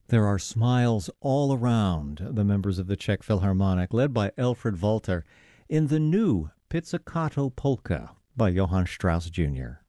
There are smiles all around the members of the Czech Philharmonic, led by Alfred Walter, in the new Pizzicato Polka by Johann Strauss Jr.